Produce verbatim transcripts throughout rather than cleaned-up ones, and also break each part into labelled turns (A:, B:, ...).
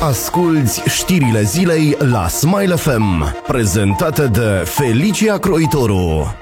A: Asculți știrile zilei la Smile F M, prezentate de Felicia Croitoru.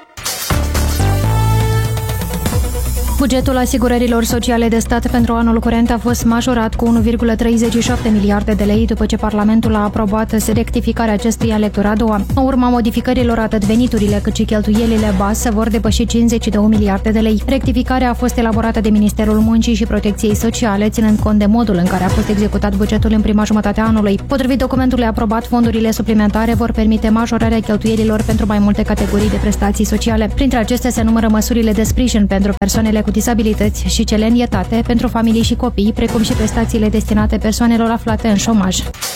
B: Bugetul asigurărilor sociale de stat pentru anul curent a fost majorat cu unu virgulă treizeci și șapte miliarde de lei după ce Parlamentul a aprobat rectificarea acestuia în lectura a doua. În urma modificărilor, atât veniturile cât și cheltuielile bază vor depăși cincizeci și două miliarde de lei. Rectificarea a fost elaborată de Ministerul Muncii și Protecției Sociale, ținând cont de modul în care a fost executat bugetul în prima jumătate a anului. Potrivit documentului aprobat, fondurile suplimentare vor permite majorarea cheltuielilor pentru mai multe categorii de prestații sociale. Printre acestea se numără măsurile de sprijin pentru persoanele cu disabilități și cele în etate, pentru familii și copii, precum și prestațiile destinate persoanelor aflate în șomaj.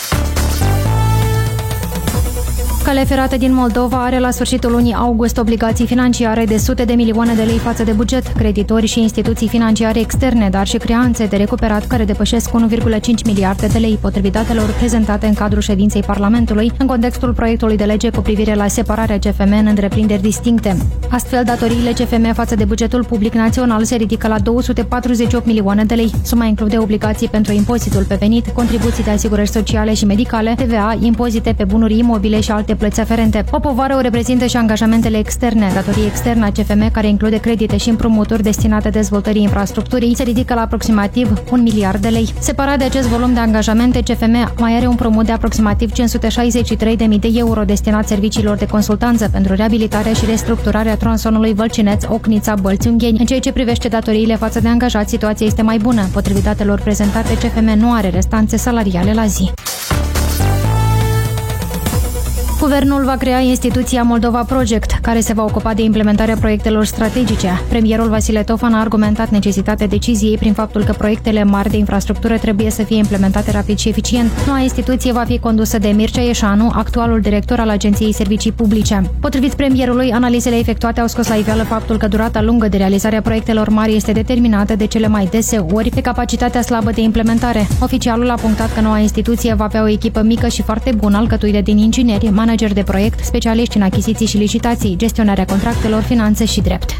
B: Calea ferată din Moldova are la sfârșitul lunii august obligații financiare de sute de milioane de lei față de buget, creditori și instituții financiare externe, dar și creanțe de recuperat care depășesc unu virgulă cinci miliarde de lei, potrivit datelor prezentate în cadrul ședinței Parlamentului, în contextul proiectului de lege cu privire la separarea C F M în întreprinderi distincte. Astfel, datoriile C F M față de bugetul public național se ridică la două sute patruzeci și opt milioane de lei. Suma include obligații pentru impozitul pe venit, contribuții de asigurări sociale și medicale, T V A, impozite pe bunuri imobile și alte plăți aferente. O povară o reprezintă și angajamentele externe. Datorii externe a C F M, care include credite și împrumuturi destinate dezvoltării infrastructurii, se ridică la aproximativ un miliard de lei. Separat de acest volum de angajamente, C F M mai are un împrumut de aproximativ cinci sute șaizeci și trei de mii de euro destinat serviciilor de consultanță pentru reabilitarea și restructurarea tronsonului Vălcineț-Ocnița-Bălți-Ungheni. În ceea ce privește datoriile față de angajați, situația este mai bună. Potrivit datelor prezentate, C F M nu are restanțe salariale la zi. Guvernul va crea instituția Moldova Project, care se va ocupa de implementarea proiectelor strategice. Premierul Vasile Tofan a argumentat necesitatea deciziei prin faptul că proiectele mari de infrastructură trebuie să fie implementate rapid și eficient. Noua instituție va fi condusă de Mircea Ieșanu, actualul director al Agenției Servicii Publice. Potrivit premierului, analizele efectuate au scos la iveală faptul că durata lungă de realizare a proiectelor mari este determinată de cele mai dese ori de capacitatea slabă de implementare. Oficialul a punctat că noua instituție va avea o echipă mică și foarte bună, alcătuită din ingineri, manageri de proiect, specialiști în achiziții și licitații, gestionarea contractelor, finanțe și drept.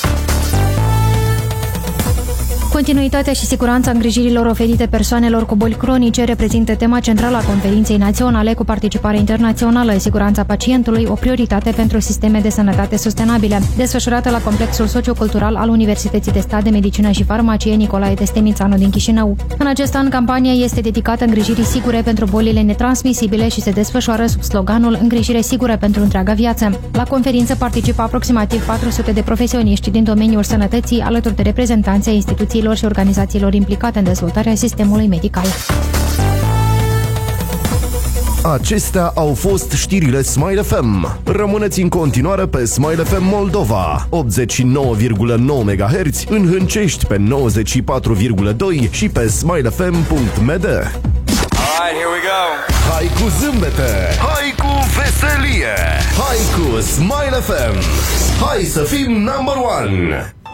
B: Continuitatea și siguranța îngrijirilor oferite persoanelor cu boli cronice reprezintă tema centrală a conferinței naționale cu participare internațională, siguranța pacientului, o prioritate pentru sisteme de sănătate sustenabile, desfășurată la complexul sociocultural al Universității de Stat de Medicină și Farmacie Nicolae Testemițanu din Chișinău. În acest an, campania este dedicată îngrijirii sigure pentru bolile netransmisibile și se desfășoară sub sloganul Îngrijire sigură pentru întreaga viață. La conferință participă aproximativ patru sute de profesioniști din domeniul sănătății, alături de reprezentanții ai instituțiilor și organizațiilor implicate în dezvoltarea sistemului medical.
A: Acestea au fost știrile Smile F M. Rămâneți în continuare pe Smile F M Moldova, optzeci și nouă virgulă nouă MHz, în Hâncești pe nouăzeci și patru virgulă doi și pe smile f m punct m d.
C: Alright, here we go.
A: Hai cu zâmbete, hai cu veselie, hai cu Smile F M. Hai să fim number one.